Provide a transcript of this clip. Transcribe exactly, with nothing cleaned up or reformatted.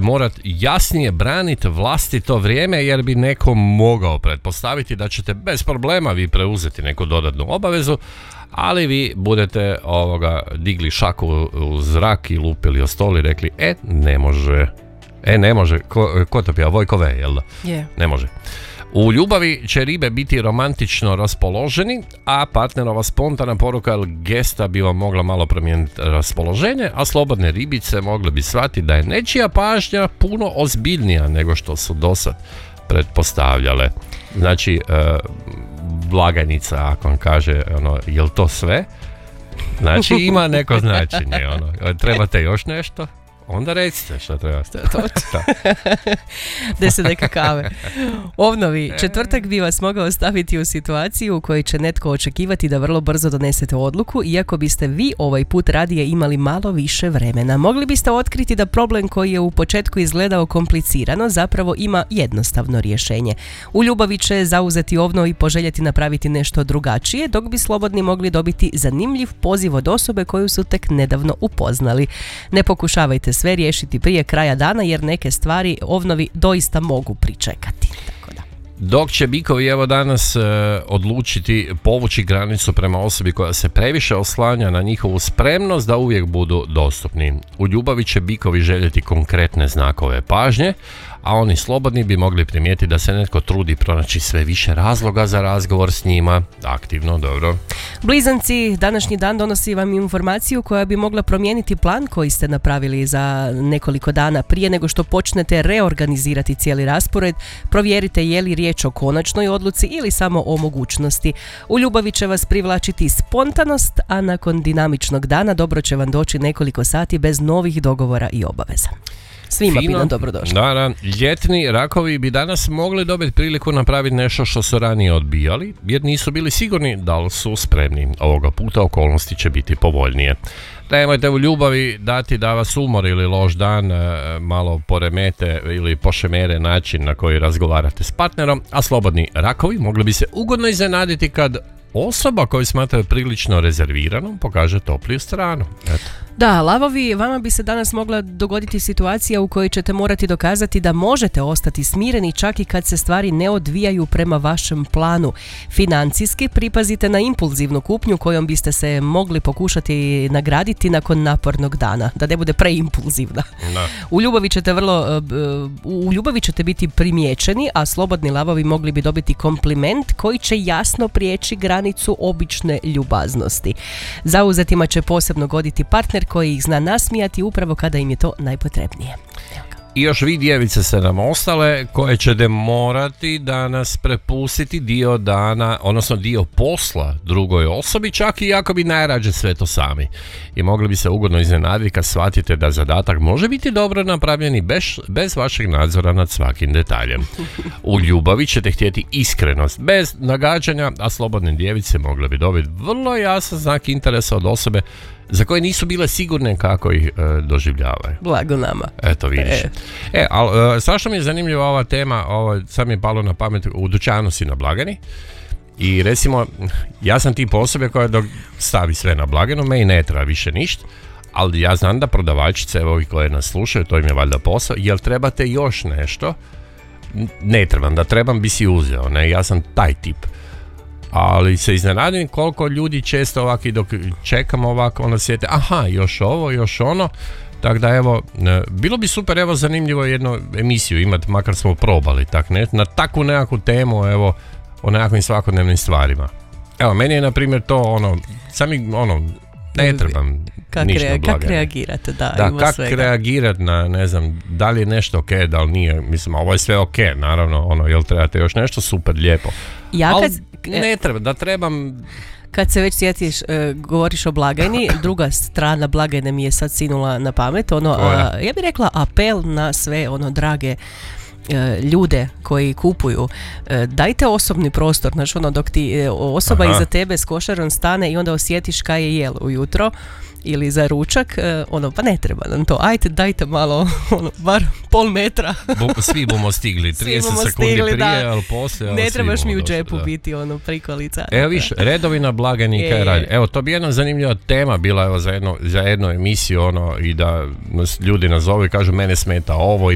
morati jasnije braniti vlastito vrijeme, jer bi neko mogao pretpostaviti da ćete bez problema vi preuzeti neku dodatnu obavezu, ali vi budete ovoga digli šaku u zrak i lupili o stol i rekli, e, ne može. E, ne može. Ko, ko to pija? Vojko V, jel da? Yeah. Ne može. U ljubavi će ribe biti romantično raspoloženi, a partnerova spontana poruka ili gesta bi vam mogla malo promijeniti raspoloženje, a slobodne ribice mogle bi shvatiti da je nečija pažnja puno ozbiljnija nego što su dosad pretpostavljale. Znači, e, blagajnica, ako vam kaže, ono, jel to sve? Znači, ima neko značenje. Ono. Trebate još nešto? Onda recite što treba. Deset deka kave. Ovnovi, četvrtak bi vas mogao staviti u situaciju u kojoj će netko očekivati da vrlo brzo donesete odluku, iako biste vi ovaj put radije imali malo više vremena. Mogli biste otkriti da problem koji je u početku izgledao komplicirano zapravo ima jednostavno rješenje. U ljubavi će zauzeti ovno i poželjeti napraviti nešto drugačije, dok bi slobodni mogli dobiti zanimljiv poziv od osobe koju su tek nedavno upoznali. Ne pokušavajte sve riješiti prije kraja dana, jer neke stvari ovnovi doista mogu pričekati. Tako da. Dok će bikovi evo danas e, odlučiti povući granicu prema osobi koja se previše oslanja na njihovu spremnost da uvijek budu dostupni. U ljubavi će bikovi željeti konkretne znakove pažnje, a oni slobodni bi mogli primijetiti da se netko trudi pronaći sve više razloga za razgovor s njima. Aktivno, dobro. Blizanci, današnji dan donosi vam informaciju koja bi mogla promijeniti plan koji ste napravili za nekoliko dana prije nego što počnete reorganizirati cijeli raspored. Provjerite je li riječ o konačnoj odluci ili samo o mogućnosti. U ljubavi će vas privlačiti spontanost, a nakon dinamičnog dana dobro će vam doći nekoliko sati bez novih dogovora i obaveza. Svima Fino. bi nam dobrodošli. Da, da. Ljetni rakovi bi danas mogli dobiti priliku napraviti nešto što su ranije odbijali, jer nisu bili sigurni da li su spremni. Ovoga puta okolnosti će biti povoljnije. Nemojte u ljubavi dati da vas umor ili loš dan malo poremete ili pošemere način na koji razgovarate s partnerom, a slobodni rakovi mogli bi se ugodno iznenaditi kad osoba koju smatraju prilično rezerviranom pokaže topliju stranu. Eto. Da, lavovi, vama bi se danas mogla dogoditi situacija u kojoj ćete morati dokazati da možete ostati smireni čak i kad se stvari ne odvijaju prema vašem planu. Financijski pripazite na impulzivnu kupnju kojom biste se mogli pokušati nagraditi nakon napornog dana, da ne bude preimpulzivna. Da. U ljubavi ćete vrlo u ljubavi ćete biti primijećeni, a slobodni lavovi mogli bi dobiti kompliment koji će jasno prijeći granicu obične ljubaznosti. Zauzetima će posebno goditi partner koji ih zna nasmijati upravo kada im je to najpotrebnije. I još vi djevice ste nam ostale koje ćete morati danas prepustiti dio dana, odnosno dio posla drugoj osobi, čak i ako bi najrađe sve to sami. I mogli bi se ugodno iznenaditi kad shvatite da zadatak može biti dobro napravljen i bez, bez vašeg nadzora nad svakim detaljem. U ljubavi ćete htjeti iskrenost, bez nagađanja, a slobodne djevice mogle bi dobiti vrlo jasan znak interesa od osobe za koje nisu bile sigurne kako ih e, doživljavaju. Blago nama. Eto, vidiš. E, e ali e, strašno mi je zanimljiva ova tema, ovo, sad mi je palo na pamet, u dućanu si na blagajni i recimo, ja sam tip osobe koja dok stavi sve na blagajnu, me i ne treba više ništa, ali ja znam da prodavačice, evo koje nas slušaju, to im je valjda posao, jel trebate još nešto? Ne trebam, da trebam bi si uzeo, ne, ja sam taj tip. Ali se iznenadim koliko ljudi često ovako i dok čekamo ovako onda sjete, aha, još ovo, još ono. Tako da evo, bilo bi super, evo zanimljivo jednu emisiju imati, makar smo probali tak, ne, na takvu nekakvu temu, evo, o nekakvim svakodnevnim stvarima. Evo, meni je na primjer to ono, sami ono, ne trebam kak ništa rea- blagajne. Kak reagirate, da, Da, ima kak svega. reagirati na, ne znam, da li je nešto ok, da li nije, mislim, ovo je sve ok, naravno, ono, jel trebate još nešto, super, lijepo. Ja kad, Ali ne treba, da trebam... Kad se već sjetiš, e, govoriš o blagajni, druga strana blagajne mi je sad sinula na pamet, ono, a, ja bih rekla apel na sve ono drage e, ljude koji kupuju, e, dajte osobni prostor, znači ono dok ti e, osoba Aha. iza tebe s košarom stane i onda osjetiš kaj je jel ujutro ili za ručak, e, ono, pa ne treba nam to, ajte dajte malo, ono, bar pol metra. Bo, svi bomo stigli, trideset bomo sekundi stigli, prije, da. ali poslije... Ali Ne trebaš mi u došli, džepu da. biti ono prikolica. Evo viš, redovi na blagajni Je, kaj je. radi. Evo, to bi jedna zanimljiva tema bila evo, za, jedno, za jednu emisiju, ono, i da nas ljudi nazovu i kažu mene smeta ovo